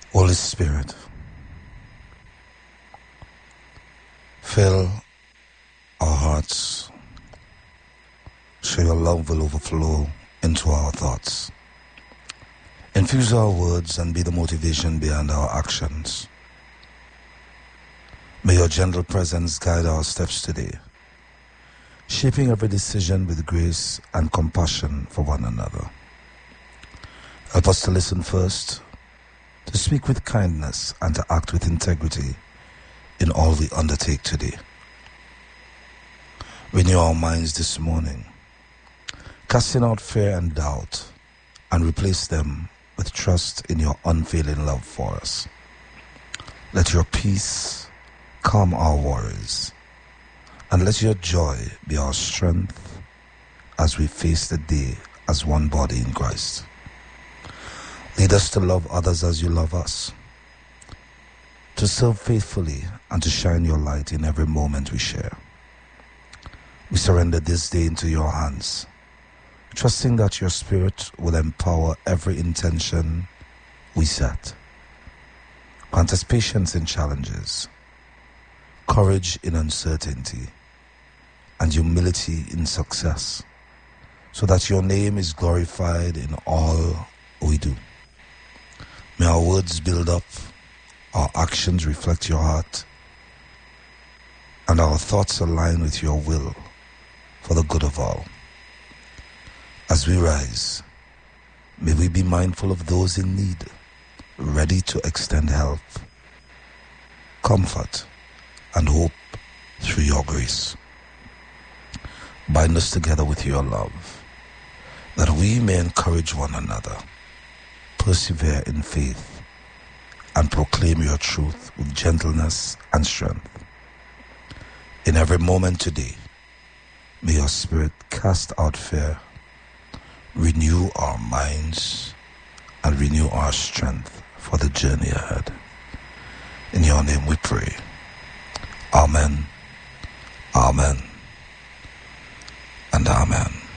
Holy Spirit, fill our hearts so your love will overflow into our thoughts. Infuse our words and be the motivation behind our actions. May your gentle presence guide our steps today, shaping every decision with grace and compassion for one another. Help us to listen first, to speak with kindness, and to act with integrity in all we undertake today. Renew our minds this morning, casting out fear and doubt, and replace them with trust in your unfailing love for us. Let your peace calm our worries, and let your joy be our strength as we face the day as one body in Christ. Lead us to love others as you love us, to serve faithfully and to shine your light in every moment we share. We surrender this day into your hands, trusting that your Spirit will empower every intention we set. Grant us patience in challenges, courage in uncertainty, and humility in success, so that your name is glorified in all we do. May our words build up, our actions reflect your heart, and our thoughts align with your will for the good of all. As we rise, may we be mindful of those in need, ready to extend help, comfort, and hope through your grace. Bind us together with your love, that we may encourage one another, persevere in faith, and proclaim your truth with gentleness and strength. In every moment today, may your Spirit cast out fear, renew our minds, and renew our strength for the journey ahead. In your name we pray. Amen, amen, and amen.